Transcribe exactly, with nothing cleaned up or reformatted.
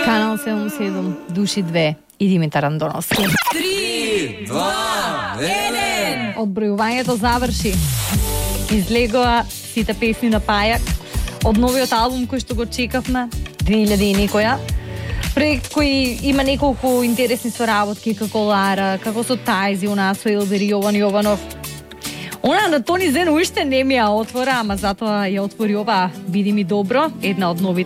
Канал седум седум, Души две и Димитар Андоновски. Три, два, еден! Одбројувањето заврши. Излегоа сите песни на Пајак од новиот албум кој што го чекавме, две илјади и некоја. Проект кој има неколку интересни соработки, како Лара, како со Тајзи, она со Илбер и Јован Јованов. Она на Тони Зен уште не ми ја отвора, ама затоа ја отвори ова Биди ми добро, една од новите